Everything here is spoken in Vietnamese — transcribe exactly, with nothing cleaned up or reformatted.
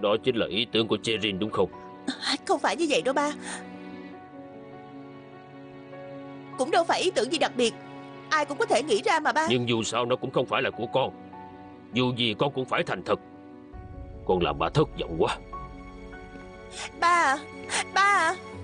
Đó chính là ý tưởng của Cherin đúng không? Không phải như vậy đâu ba. Cũng đâu phải ý tưởng gì đặc biệt, ai cũng có thể nghĩ ra mà ba. Nhưng dù sao nó cũng không phải là của con. Dù gì con cũng phải thành thật. Con làm ba thất vọng quá. Ba à, ba à.